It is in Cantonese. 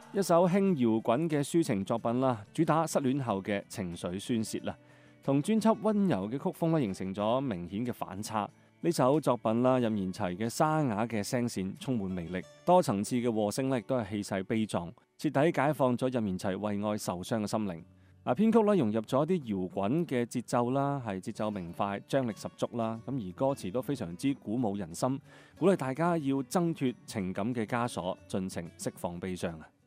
一首輕搖滾嘅抒情作品啦，主打失戀後嘅情緒宣泄啦，同專輯溫柔嘅曲風咧形成咗明顯嘅反差。呢首作品啦，任賢齊嘅沙啞嘅聲線充滿魅力，多層次嘅和聲咧亦都係氣勢悲壯，徹底解放咗任賢齊為愛受傷嘅心靈。編曲咧融入咗啲搖滾嘅節奏啦，係節奏明快，張力十足啦。咁而歌詞都非常之鼓舞人心，鼓勵大家要掙脫情感嘅枷鎖，盡情釋放悲傷啊！